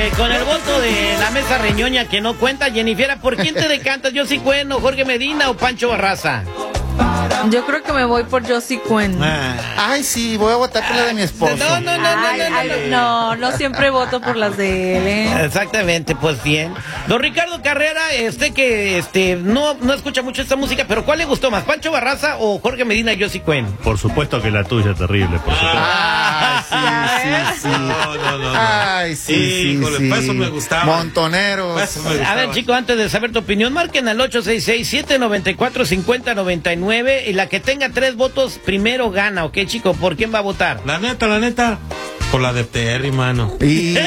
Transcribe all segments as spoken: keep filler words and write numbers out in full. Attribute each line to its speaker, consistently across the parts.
Speaker 1: eh, con el voto de la mesa reñoña que no cuenta, Jennifer, ¿por quién te decantas? ¿Yossi Cuen o Jorge Medina o Pancho Barraza?
Speaker 2: Yo creo que me voy por Yossi Cuen.
Speaker 3: Ah. Ay, sí, voy a votar por la de mi esposo.
Speaker 1: No, no, no, no,
Speaker 2: Ay,
Speaker 1: no, no,
Speaker 2: ay,
Speaker 1: no.
Speaker 2: no, no siempre voto por las de él, ¿eh?
Speaker 1: Exactamente, pues bien. Don Ricardo Carrera, este que este no, no escucha mucho esta música, pero ¿cuál le gustó más, Pancho Barraza o Jorge Medina y Yossi Cuen?
Speaker 4: Por supuesto que la tuya es terrible, por supuesto.
Speaker 3: Ay, sí, sí, sí.
Speaker 5: No, no, no.
Speaker 3: Ay, sí, sí,
Speaker 5: Híjole,
Speaker 3: sí.
Speaker 5: para eso me gustaba.
Speaker 3: Montoneros.
Speaker 5: Para eso me gustaba.
Speaker 1: A ver, chicos, antes de saber tu opinión, marquen al ocho seis seis, siete nueve cuatro, cinco cero nueve nueve y la que tenga tres votos primero gana, ¿ok, chico? ¿Por quién va a votar?
Speaker 5: La neta, la neta. Por la de Terry, mano.
Speaker 3: Hijo,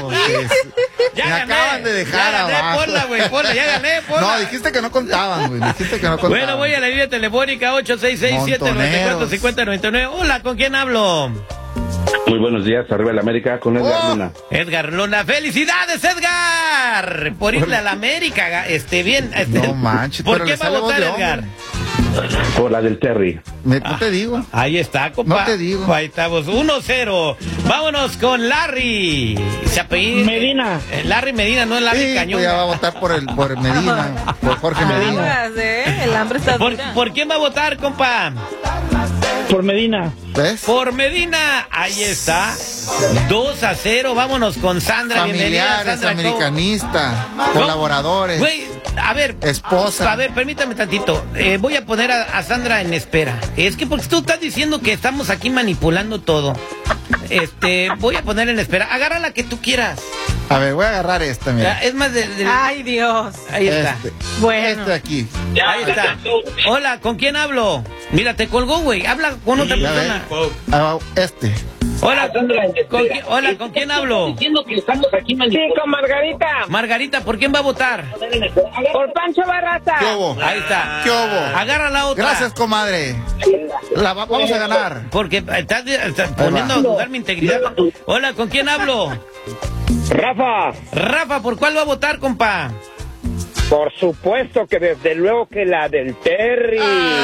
Speaker 1: Ya
Speaker 3: me
Speaker 1: gané,
Speaker 3: acaban de dejar
Speaker 1: ya gané,
Speaker 3: abajo.
Speaker 1: ponla, güey, ponla, ya gané, ponla.
Speaker 3: No, dijiste que no contaban, güey. Dijiste que no contaban.
Speaker 1: Bueno, voy a la línea telefónica ocho seis seis, siete nueve cuatro, cinco cero nueve nueve. Hola, ¿con quién hablo?
Speaker 6: Muy buenos días, arriba de la América con Edgar
Speaker 3: Oh.
Speaker 6: Luna.
Speaker 1: Edgar Luna, felicidades, Edgar, por irle a la América, este, bien. Este,
Speaker 3: No manches,
Speaker 1: ¿por
Speaker 3: pero
Speaker 1: qué
Speaker 3: le
Speaker 1: va a
Speaker 3: sale voz
Speaker 1: votar
Speaker 3: de
Speaker 1: Edgar?
Speaker 3: hombre.
Speaker 6: Por la del Terry.
Speaker 3: Me- No te digo.
Speaker 1: Ahí está, compa.
Speaker 3: No te digo.
Speaker 1: Ahí estamos, uno cero. Vámonos con Larry. Se apellida
Speaker 7: Medina.
Speaker 1: eh, Larry Medina, no es Larry
Speaker 3: Sí,
Speaker 1: Cañón.
Speaker 3: pues ya va a votar por el por Medina, por Jorge Medina.
Speaker 2: Aguas, ¿eh? El hambre está
Speaker 1: ¿Por,
Speaker 2: dura.
Speaker 1: ¿Por quién va a votar, compa?
Speaker 7: Por Medina.
Speaker 3: ¿Ves?
Speaker 1: Por Medina. Ahí está. dos a cero. Vámonos con Sandra. Bienvenida,
Speaker 3: Familiares,
Speaker 1: Sandra. ¿Cómo-
Speaker 3: americanista,
Speaker 1: cómo-
Speaker 3: colaboradores,
Speaker 1: Güey, a ver.
Speaker 3: esposa.
Speaker 1: A ver, permítame tantito. Eh, voy a poner a, a Sandra en espera. Es que porque tú estás diciendo que estamos aquí manipulando todo. Este, voy a poner en espera. Agarra la que tú quieras.
Speaker 3: A ver, voy a agarrar esta, mira.
Speaker 1: Es más de, de-
Speaker 2: Ay, Dios.
Speaker 1: ahí está.
Speaker 3: Este,
Speaker 2: Bueno.
Speaker 3: este aquí.
Speaker 1: Ahí está. Hola, ¿con quién hablo? Mira, te colgó, güey. Habla con otra
Speaker 3: Ya
Speaker 1: persona.
Speaker 3: Ah, este.
Speaker 1: Hola, ¿con quién, hola, ¿con quién hablo?
Speaker 7: Sí, con Margarita.
Speaker 1: Margarita, ¿por quién va a votar?
Speaker 7: Por Pancho Barraza.
Speaker 3: ¿Qué hubo?
Speaker 1: Ahí está.
Speaker 3: ¿Qué hubo?
Speaker 1: Agarra la otra.
Speaker 3: Gracias, comadre. La va- vamos a ganar.
Speaker 1: Porque estás, estás poniendo a dudar mi integridad. Hola, ¿con quién hablo?
Speaker 7: Rafa,
Speaker 1: Rafa, ¿por cuál va a votar, compa?
Speaker 7: por supuesto que desde luego que la del Terry.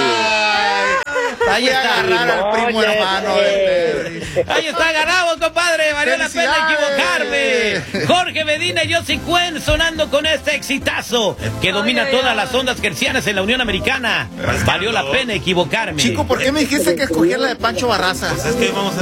Speaker 1: Ahí
Speaker 3: Voy a
Speaker 1: está.
Speaker 3: agarrar al primo
Speaker 7: Oye,
Speaker 3: hermano de Terry.
Speaker 1: Ahí está, ganado, compadre. Valió la pena
Speaker 3: ¡Felicidades!
Speaker 1: equivocarme. Jorge Medina y Yossi Cuen sonando con este exitazo que domina
Speaker 2: Ay, ay,
Speaker 1: todas
Speaker 2: ay.
Speaker 1: las ondas hercianas en la Unión Americana. Valió la pena equivocarme.
Speaker 3: Chico, ¿por qué me dijiste que escogiera la de Pancho Barraza?
Speaker 5: Pues es que vamos a